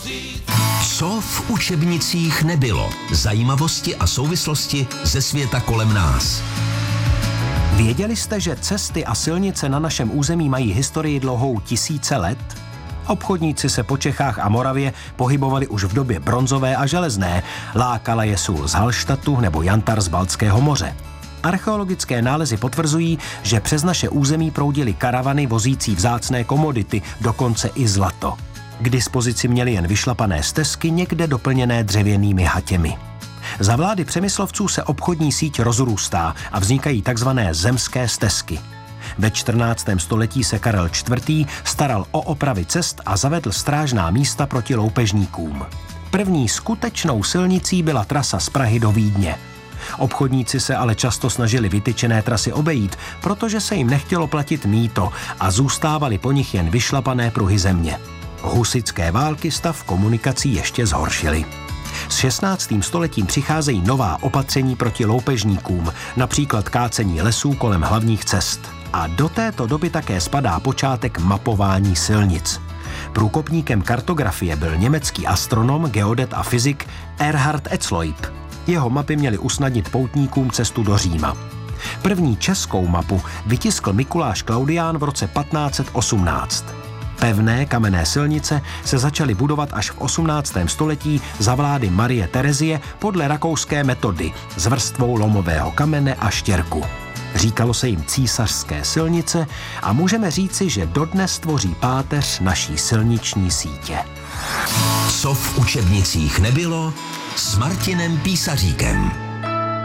Co v učebnicích nebylo? Zajímavosti a souvislosti ze světa kolem nás. Věděli jste, že cesty a silnice na našem území mají historii dlouhou tisíce let? Obchodníci se po Čechách a Moravě pohybovali už v době bronzové a železné. Lákala je sůl z Hallštatu nebo jantar z Baltského moře. Archeologické nálezy potvrzují, že přes naše území proudily karavany vozící vzácné komodity, dokonce i zlato. K dispozici měli jen vyšlapané stezky, někde doplněné dřevěnými hatěmi. Za vlády Přemyslovců se obchodní síť rozrůstá a vznikají takzvané zemské stezky. Ve 14. století se Karel IV. Staral o opravy cest a zavedl strážná místa proti loupežníkům. První skutečnou silnicí byla trasa z Prahy do Vídně. Obchodníci se ale často snažili vytyčené trasy obejít, protože se jim nechtělo platit mýto a zůstávaly po nich jen vyšlapané pruhy země. Husitské války stav komunikací ještě zhoršily. S 16. stoletím přicházejí nová opatření proti loupežníkům, například kácení lesů kolem hlavních cest. A do této doby také spadá počátek mapování silnic. Průkopníkem kartografie byl německý astronom, geodet a fyzik Erhard Etzloip. Jeho mapy měly usnadnit poutníkům cestu do Říma. První českou mapu vytiskl Mikuláš Klaudián v roce 1518. Pevné kamenné silnice se začaly budovat až v 18. století za vlády Marie Terezie podle rakouské metody s vrstvou lomového kamene a štěrku. Říkalo se jim císařské silnice a můžeme říci, že dodnes tvoří páteř naší silniční sítě. Co v učebnicích nebylo s Martinem Písaříkem.